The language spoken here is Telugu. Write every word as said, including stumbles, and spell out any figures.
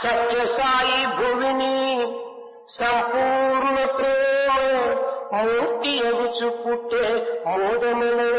సత్య సాయి భువిని సంపూర్ణ ప్రేమ మూర్తి ఎగుచు పుట్టే మోదముల